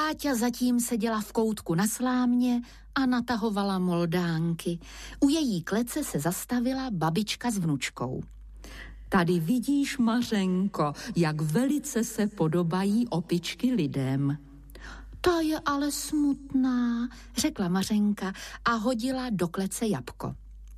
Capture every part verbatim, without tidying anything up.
Káťa zatím seděla v koutku na slámě a natahovala moldánky. U její klece se zastavila babička s vnučkou. Tady vidíš, Mařenko, jak velice se podobají opičky lidem. Ta je ale smutná, řekla Mařenka a hodila do klece jabko.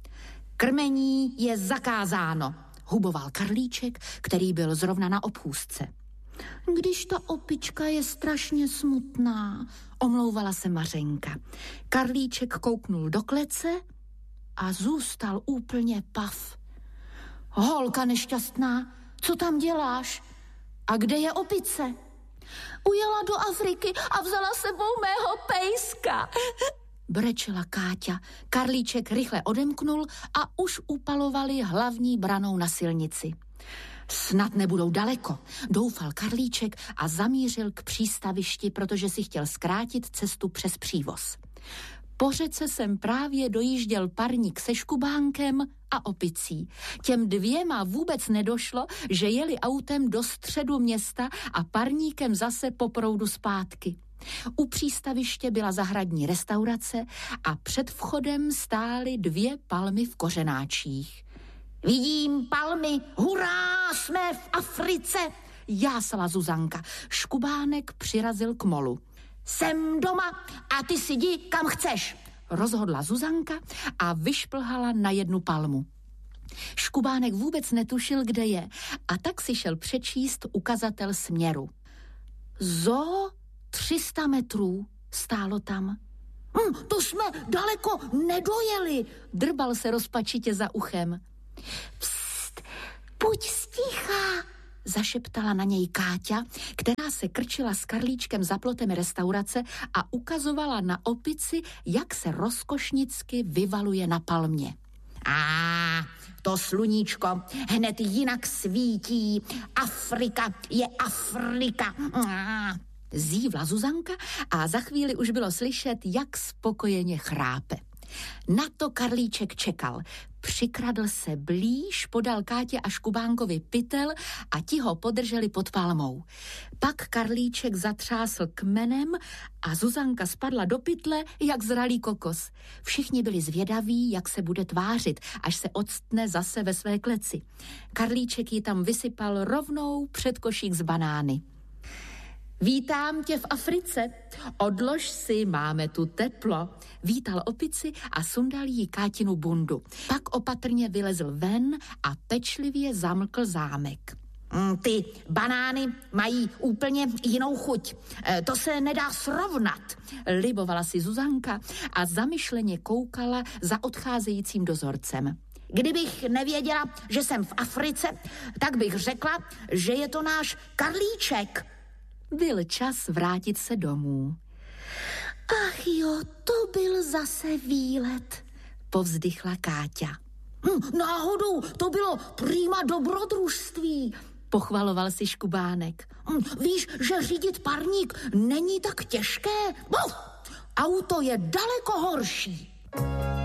Krmení je zakázáno, huboval Karlíček, který byl zrovna na obchůzce. Když ta opička je strašně smutná, omlouvala se Mařenka. Karlíček kouknul do klece a zůstal úplně pav. Holka nešťastná, co tam děláš? A kde je opice? Ujela do Afriky a vzala sebou mého pejska, brečela Káťa. Karlíček rychle odemknul a už upalovali hlavní branou na silnici. Snad nebudou daleko, doufal Karlíček a zamířil k přístavišti, protože si chtěl zkrátit cestu přes přívoz. Po řece jsem právě dojížděl parník se škubánkem a opicí. Těm dvěma vůbec nedošlo, že jeli autem do středu města a parníkem zase po proudu zpátky. U přístaviště byla zahradní restaurace a před vchodem stály dvě palmy v kořenáčích. Vidím palmy, hurá, jsme v Africe, jásala Zuzanka. Škubánek přirazil k molu. Jsem doma a ty si jdi kam chceš, rozhodla Zuzanka a vyšplhala na jednu palmu. Škubánek vůbec netušil, kde je, a tak si šel přečíst ukazatel směru. Zoo tři sta metrů stálo tam. Hm, to jsme daleko nedojeli, drbal se rozpačitě za uchem. Pst, buď sticha, zašeptala na něj Káťa, která se krčila s Karlíčkem za plotem restaurace a ukazovala na opici, jak se rozkošnicky vyvaluje na palmě. A to sluníčko hned jinak svítí. Afrika je Afrika. A, zívla Zuzanka a za chvíli už bylo slyšet, jak spokojeně chrápe. Na to Karlíček čekal. Přikradl se blíž, podal Kátě a Škubánkovi pytel a ti ho podrželi pod palmou. Pak Karlíček zatřásl kmenem a Zuzanka spadla do pytle, jak zralý kokos. Všichni byli zvědaví, jak se bude tvářit, až se octne zase ve své kleci. Karlíček ji tam vysypal rovnou před košík z banány. Vítám tě v Africe, odlož si, máme tu teplo. Vítal opici a sundal jí Kátinu bundu. Pak opatrně vylezl ven a pečlivě zamlkl zámek. Mm, ty banány mají úplně jinou chuť. E, to se nedá srovnat, libovala si Zuzanka a zamyšleně koukala za odcházejícím dozorcem. Kdybych nevěděla, že jsem v Africe, tak bych řekla, že je to náš Karlíček. Byl čas vrátit se domů. Ach jo, to byl zase výlet, povzdychla Káťa. Hm, náhodou, to bylo prima dobrodružství, pochvaloval si Škubánek. Hm, víš, že řídit parník není tak těžké? Buf, auto je daleko horší.